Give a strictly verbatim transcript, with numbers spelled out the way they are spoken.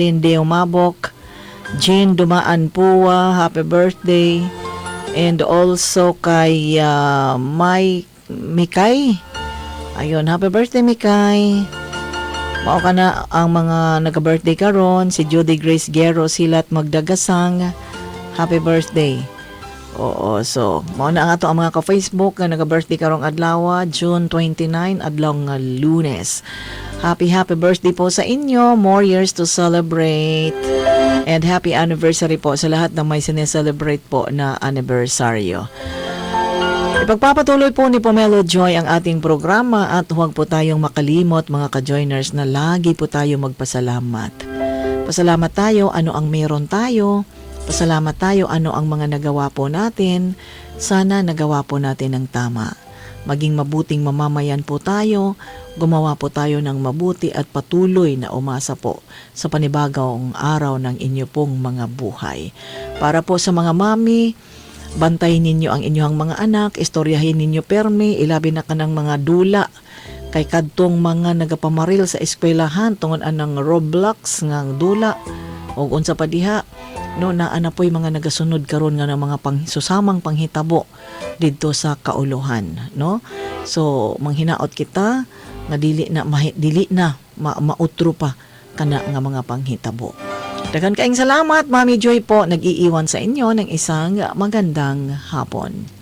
Hindi umabok. Jean Dumaan Puwa, happy birthday. And also kay uh, May Mikay. Ayun, happy birthday Mikay. Mao ka na ang mga nagka-birthday karon, si Judy Grace Guerrero, silat magdagasang. Happy birthday. Oo, so mao na ang ato ang mga ka-Facebook nga nagka-birthday karong adlaw, June twenty-nine, adlaw nga Lunes. Happy happy birthday po sa inyo. More years to celebrate. And happy anniversary po sa lahat ng may sineselebrate po na anibersaryo. Ipagpapatuloy po ni Pomelo Joy ang ating programa at huwag po tayong makalimot mga ka-joiners na lagi po tayo magpasalamat. Pasalamat tayo ano ang meron tayo. Pasalamat tayo ano ang mga nagawa po natin. Sana nagawa po natin ng tama. Maging mabuting mamamayan po tayo, gumawa po tayo ng mabuti at patuloy na umasa po sa panibagong araw ng inyo pong mga buhay. Para po sa mga mami, bantayin ninyo ang inyong mga anak, istoryahin ninyo permi, ilabi na ka ng mga dula, kay kadtong mga nagapamaril sa eskwelahan, tungod anang Roblox ngang dula, o unsa pa diha, no, na ana po'y mga nagasunod karon nga ng mga pang, susamang panghitabo didto sa kauluhan, no? So manghinaot kita nga dili na mahi, dili na ma, mautro pa kana nga mga panghitabo. Daghang kaayong salamat, Mami Joy po, nag-iiwan sa inyo ng isang magandang hapon.